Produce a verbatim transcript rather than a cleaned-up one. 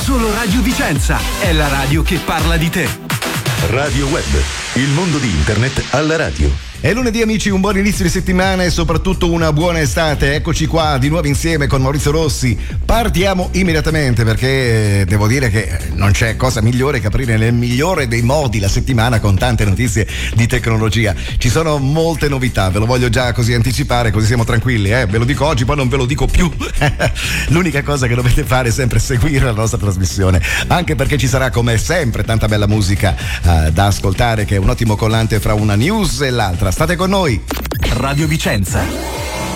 Solo Radio Vicenza è la radio che parla di te. Radio Web, il mondo di internet alla radio. È lunedì amici, un buon inizio di settimana e soprattutto una buona estate. Eccoci qua di nuovo insieme con Maurizio Rossi. Partiamo immediatamente perché devo dire che non c'è cosa migliore che aprire nel migliore dei modi la settimana con tante notizie di tecnologia. Ci sono molte novità, ve lo voglio già così anticipare, così siamo tranquilli, eh? Ve lo dico oggi, poi non ve lo dico più. L'unica cosa che dovete fare è sempre seguire la nostra trasmissione, anche perché ci sarà come sempre tanta bella musica uh, da ascoltare, che è un ottimo collante fra una news e l'altra. State con noi. Radio Vicenza